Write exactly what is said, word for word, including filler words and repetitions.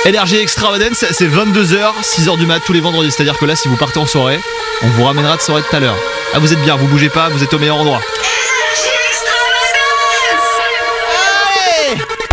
Energy Extravagance, c'est vingt-deux heures, six heures du mat tous les vendredis. C'est-à-dire que là, si vous partez en soirée, on vous ramènera de soirée tout à l'heure. Ah, vous êtes bien, vous bougez pas, vous êtes au meilleur endroit.